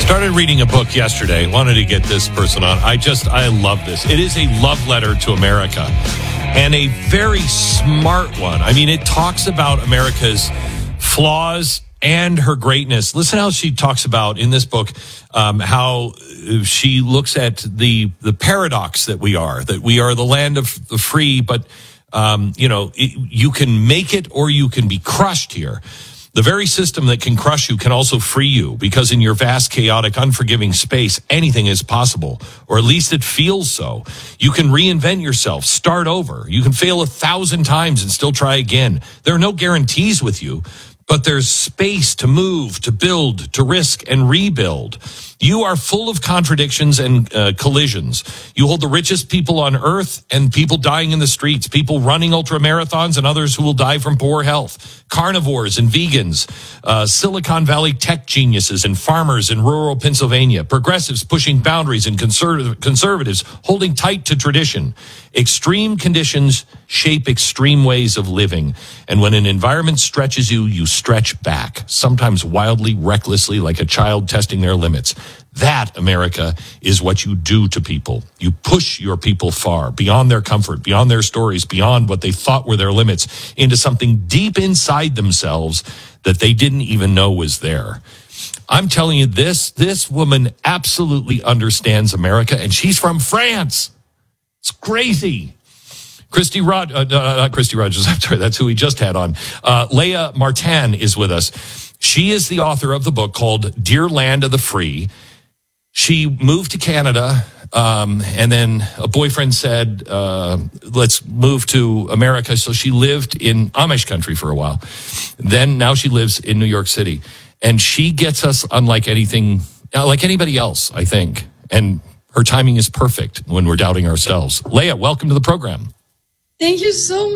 Started reading a book yesterday. Wanted to get this person on. I love this. It is a love letter to America and a very smart one. I mean, it talks about America's flaws and her greatness. Listen how she talks about in this book how she looks at the paradox that we are the land of the free, but you can make it or you can be crushed here. The very system that can crush you can also free you, because in your vast, chaotic, unforgiving space, anything is possible, or at least it feels so. You can reinvent yourself, start over. You can fail 1,000 times and still try again. There are no guarantees with you, but there's space to move, to build, to risk, and rebuild. You are full of contradictions and collisions. You hold the richest people on earth and people dying in the streets, people running ultra marathons and others who will die from poor health, carnivores and vegans, Silicon Valley tech geniuses and farmers in rural Pennsylvania, progressives pushing boundaries and conservatives holding tight to tradition. Extreme conditions shape extreme ways of living. And when an environment stretches you, you stretch back, sometimes wildly, recklessly, like a child testing their limits. That, America, is what you do to people. You push your people far, beyond their comfort, beyond their stories, beyond what they thought were their limits, into something deep inside themselves that they didn't even know was there. I'm telling you, this woman absolutely understands America, and she's from France. It's crazy. not Christy Rogers, I'm sorry, that's who we just had on. Leah Martin is with us. She is the author of the book called Dear Land of the Free. She moved to Canada, and then a boyfriend said, let's move to America. So she lived in Amish country for a while. Then now she lives in New York City. And she gets us unlike anything, like anybody else, I think. And her timing is perfect when we're doubting ourselves. Leah, welcome to the program. Thank you so